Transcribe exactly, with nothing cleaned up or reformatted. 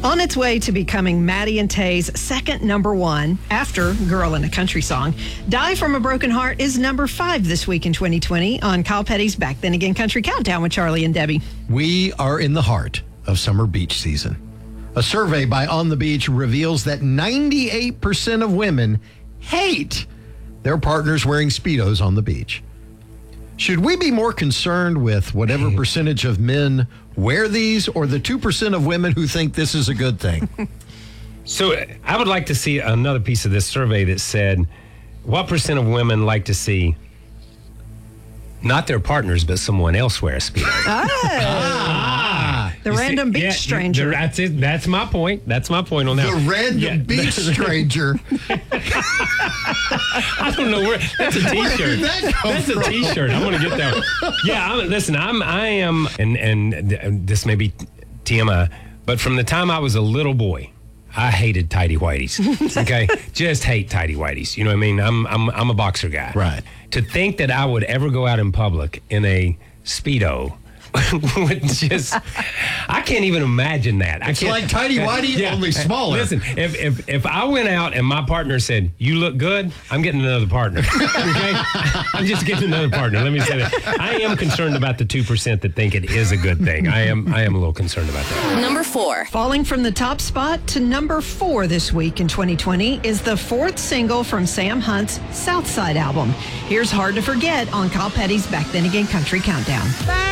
On its way to becoming Maddie and Tay's second number one after Girl in a Country Song, Die from a Broken Heart is number five this week in twenty twenty on Kyle Petty's Back Then Again Country Countdown with Charlie and Debbie. We are in the heart of summer beach season. A survey by On the Beach reveals that ninety-eight percent of women hate their partners wearing Speedos on the beach. Should we be more concerned with whatever percentage of men wear these or the two percent of women who think this is a good thing? So I would like to see another piece of this survey that said, what percent of women like to see not their partners, but someone else wear a Speedo? Ah, the You random see- beach yeah, stranger. the- That's it. That's my point. That's my point on that. The random Yeah. beach stranger. I don't know where. That's a T-shirt. Where did that come That's from? a T-shirt. I'm gonna get that one. Yeah. I'm, listen, I'm. I am. And and th- this may be T M I, but from the time I was a little boy, I hated tighty whities. Okay, just hate tighty whities. You know what I mean? I'm. I'm. I'm a boxer guy. Right. To think that I would ever go out in public in a Speedo. would just, I can't even imagine that. I It's can't, like tighty whitey, only smaller. Listen, if, if if I went out and my partner said, "You look good," I'm getting another partner. Okay, I'm just getting another partner. Let me say that. I am concerned about the two percent that think it is a good thing. I am. I am a little concerned about that. Number four. Falling from the top spot to number four this week in twenty twenty is the fourth single from Sam Hunt's Southside album. Here's Hard to Forget on Kyle Petty's Back Then Again Country Countdown.